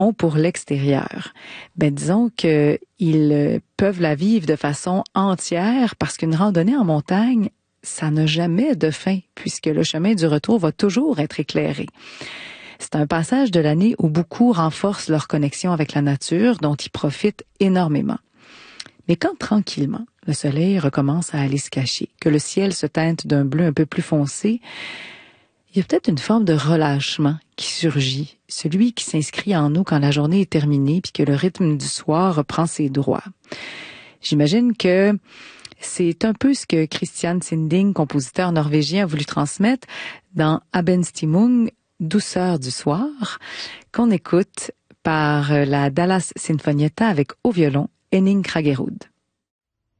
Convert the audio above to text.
pour l'extérieur. Disons qu'ils peuvent la vivre de façon entière parce qu'une randonnée en montagne, ça n'a jamais de fin puisque le chemin du retour va toujours être éclairé. C'est un passage de l'année où beaucoup renforcent leur connexion avec la nature, dont ils profitent énormément. Mais quand tranquillement, le soleil recommence à aller se cacher, que le ciel se teinte d'un bleu un peu plus foncé, il y a peut-être une forme de relâchement qui surgit, celui qui s'inscrit en nous quand la journée est terminée puis que le rythme du soir reprend ses droits. J'imagine que c'est un peu ce que Christian Sinding, compositeur norvégien, a voulu transmettre dans Abendstimmung, douceur du soir, qu'on écoute par la Dallas Sinfonietta avec au violon Henning Kragerud.